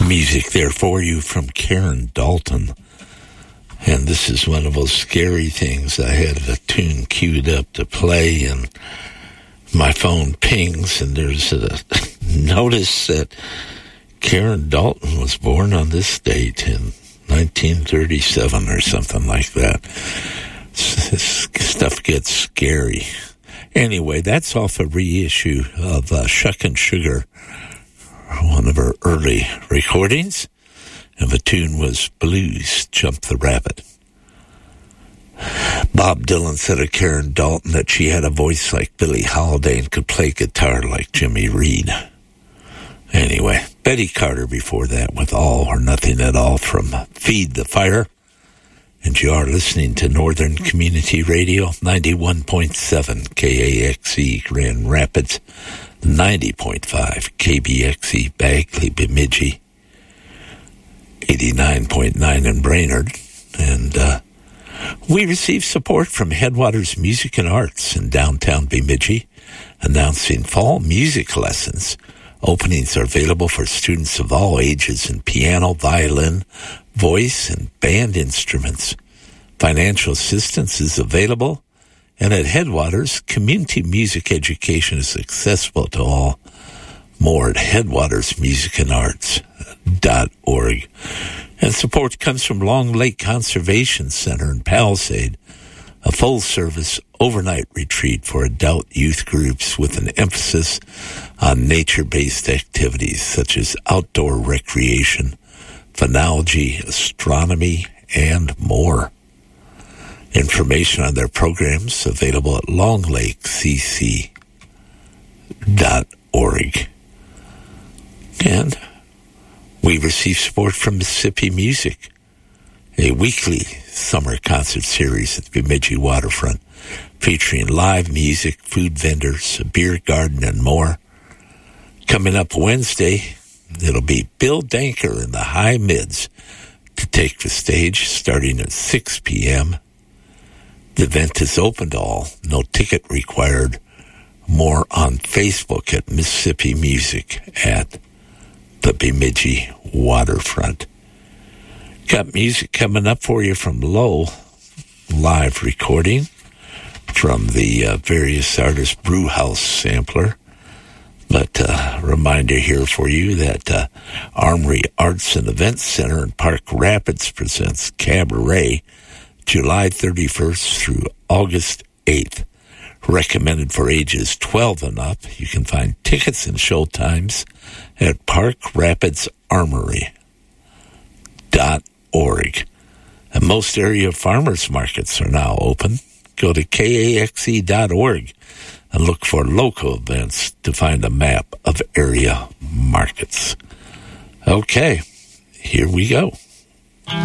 Music there for you from Karen Dalton. And this is one of those scary things. I had a tune queued up to play, and my phone pings, and there's a notice that Karen Dalton was born on this date in 1937 or something like that. This stuff gets scary. Anyway, that's off a reissue of Shuckin' Sugar, one of her early recordings, and the tune was Blues Jump the Rabbit. Bob Dylan said of Karen Dalton that she had a voice like Billie Holiday and could play guitar like Jimmy Reed. Anyway, Betty Carter before that with All or Nothing at All from Feed the Fire. And you are listening to Northern Community Radio, 91.7 KAXE Grand Rapids, 90.5 KBXE Bagley Bemidji, 89.9 in Brainerd. And we receive support from Headwaters Music and Arts in downtown Bemidji, announcing fall music lessons. Openings are available for students of all ages in piano, violin, voice, and band instruments. Financial assistance is available, and at Headwaters, community music education is accessible to all. More at headwatersmusicandarts.org. And support comes from Long Lake Conservation Center in Palisade, a full-service overnight retreat for adult youth groups with an emphasis on nature-based activities such as outdoor recreation, phenology, astronomy, and more. Information on their programs available at longlakecc.org. And we receive support from Mississippi Music, a weekly summer concert series at the Bemidji waterfront featuring live music, food vendors, a beer garden, and more. Coming up Wednesday, it'll be Bill Danker in the High Mids to take the stage starting at 6 p.m. The event is open to all, no ticket required. More on Facebook at Mississippi Music at the Bemidji waterfront. Got music coming up for you from Low, live recording from the various artists Brewhouse sampler. But reminder here for you that Armory Arts and Events Center in Park Rapids presents Cabaret July 31st through August 8th. Recommended for ages 12 and up. You can find tickets and show times at parkrapidsarmory.org. And most area farmers markets are now open. Go to kaxe.org and look for local events to find a map of area markets. Okay, here we go.